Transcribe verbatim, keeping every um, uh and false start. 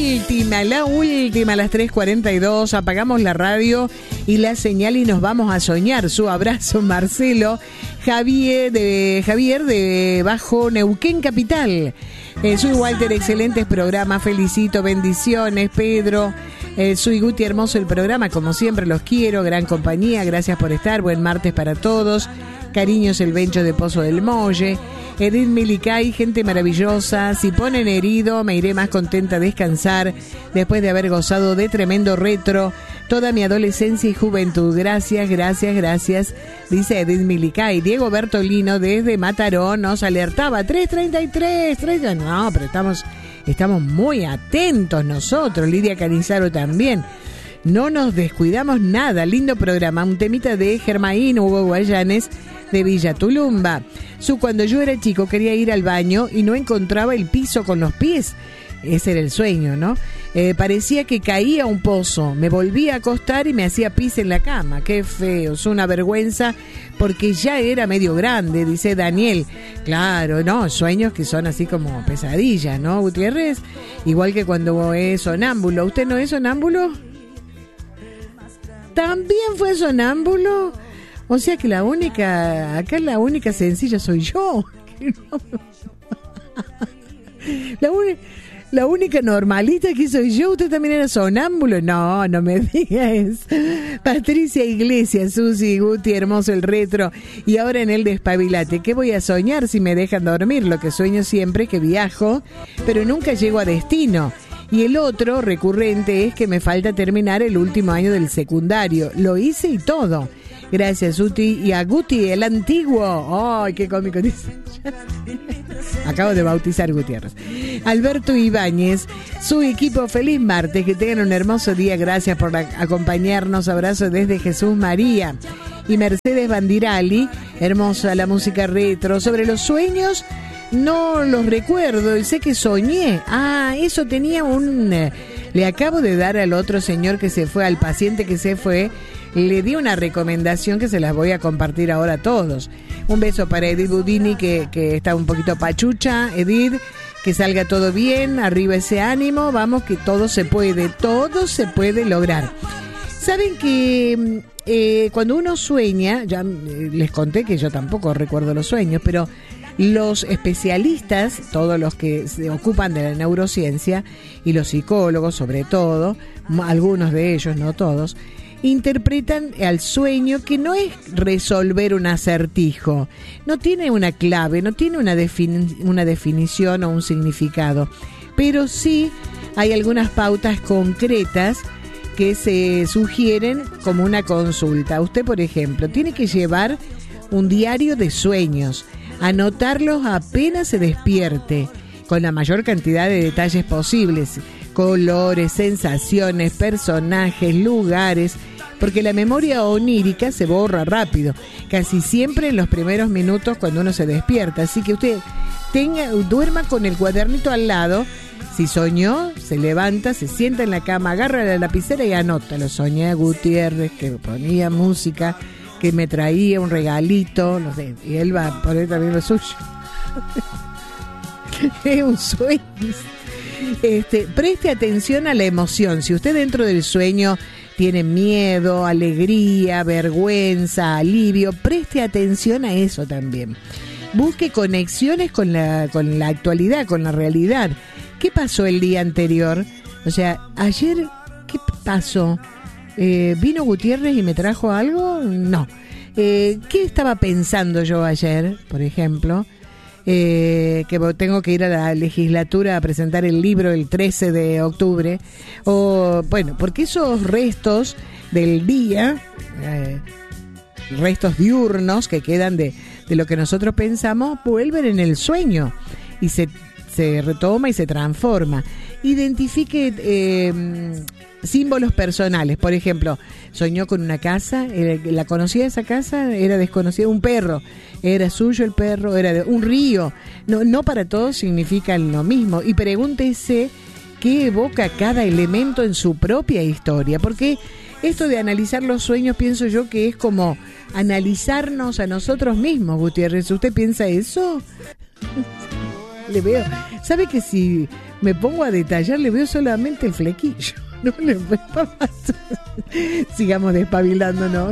última, la última, a las tres cuarenta y dos, apagamos la radio y la señal y nos vamos a soñar. Su abrazo, Marcelo. Javier de, Javier de Bajo Neuquén Capital. Eh, soy Walter, excelentes programas, felicito, bendiciones, Pedro. Eh, soy Guti, hermoso el programa, como siempre los quiero, gran compañía, gracias por estar, buen martes para todos. Cariños, el Bencho de Pozo del Molle. Edith Milicay, gente maravillosa. Si ponen herido, me iré más contenta a descansar después de haber gozado de tremendo retro toda mi adolescencia y juventud. Gracias, gracias, gracias, dice Edith Milicay. Diego Bertolino desde Mataró nos alertaba. tres treinta y tres, treinta. No, pero estamos, estamos muy atentos nosotros. Lidia Canizaro también. No nos descuidamos nada. Lindo programa. Un temita de Germaín Hugo Guayanes de Villa Tulumba. Su cuando yo era chico quería ir al baño y no encontraba el piso con los pies. Ese era el sueño, ¿no? Eh, parecía que caía un pozo. Me volvía a acostar y me hacía pis en la cama. Qué feo, es una vergüenza porque ya era medio grande, dice Daniel. Claro, no, sueños que son así como pesadillas, ¿no, Gutiérrez? Igual que cuando es sonámbulo. ¿Usted no es sonámbulo? ¿También fue sonámbulo? O sea que la única, acá la única sencilla soy yo. La, un, la única normalita que soy yo. ¿Usted también era sonámbulo? No, no me digas. Patricia Iglesias, Susi, Guti, hermoso el retro. Y ahora en el despabilate. ¿Qué voy a soñar si me dejan dormir? Lo que sueño siempre es que viajo, pero nunca llego a destino. Y el otro recurrente es que me falta terminar el último año del secundario. Lo hice y todo. Gracias, Uti. Y a Guti, el antiguo. ¡Ay, qué cómico! Dice. Acabo de bautizar Gutiérrez. Alberto Ibáñez, su equipo, feliz martes. Que tengan un hermoso día. Gracias por acompañarnos. Abrazo desde Jesús María. Y Mercedes Bandirali, hermosa la música retro. Sobre los sueños, no los recuerdo y sé que soñé. Ah, eso tenía un... Le acabo de dar al otro señor que se fue, al paciente que se fue, le di una recomendación que se las voy a compartir ahora a todos. Un beso para Edith Budini, que, que está un poquito pachucha. Edith, que salga todo bien, arriba ese ánimo, vamos que todo se puede, todo se puede lograr. Saben que eh, cuando uno sueña, ya eh, les conté que yo tampoco recuerdo los sueños, pero los especialistas, todos los que se ocupan de la neurociencia y los psicólogos sobre todo, algunos de ellos, no todos, interpretan al sueño que no es resolver un acertijo, no tiene una clave, no tiene una, defini- una definición o un significado, pero sí hay algunas pautas concretas que se sugieren como una consulta. Usted, por ejemplo, tiene que llevar un diario de sueños, anotarlos apenas se despierte, con la mayor cantidad de detalles posibles, colores, sensaciones, personajes, lugares, porque la memoria onírica se borra rápido, casi siempre en los primeros minutos cuando uno se despierta, así que usted tenga, duerma con el cuadernito al lado. Si soñó, se levanta, se sienta en la cama, agarra la lapicera y anota. Lo soñé a Gutiérrez, que ponía música, que me traía un regalito, no sé, y él va a poner también lo suyo. Es un sueño. Este, preste atención a la emoción. Si usted dentro del sueño tiene miedo, alegría, vergüenza, alivio, preste atención a eso también. Busque conexiones con la, con la actualidad, con la realidad. ¿Qué pasó el día anterior? O sea, ayer, ¿qué pasó? Eh, ¿Vino Gutiérrez y me trajo algo? No. Eh, ¿Qué estaba pensando yo ayer, por ejemplo? Eh, que tengo que ir a la legislatura a presentar el libro el trece de octubre. O, bueno, porque esos restos del día, eh, restos diurnos que quedan de, de lo que nosotros pensamos, vuelven en el sueño y se... se retoma y se transforma. Identifique eh, símbolos personales. Por ejemplo, soñó con una casa, la conocía esa casa, era desconocida, un perro, era suyo el perro, era de un río. No, no para todos significan lo mismo. Y pregúntese qué evoca cada elemento en su propia historia, porque esto de analizar los sueños pienso yo que es como analizarnos a nosotros mismos, Gutiérrez. ¿Usted piensa eso? Le veo, ¿sabe que si me pongo a detallar le veo solamente el flequillo? No le veo más. Sigamos despabilándonos.